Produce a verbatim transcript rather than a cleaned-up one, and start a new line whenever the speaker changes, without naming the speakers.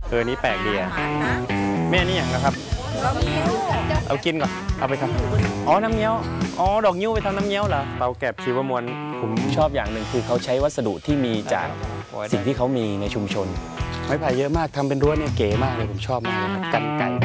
เออนี่แปลกดีอะแม่นี่อย่างนะครับ เอากินก่อนเอาไปครับอ๋อน้ำเงี้ยวอ๋อดอกนิ้วไปทำน้ำเงี้ยวเหรอเตาแกบชีวมวลผมชอบอย่างหนึ่งคือเขาใช้วัสดุที่มีจากสิ่งที่เขามีในชุมชนไม้ไผ่เยอะมากทำเป็นรั้วเนี่ยเก๋มากเลยผมชอบมากเลยครับกันไก่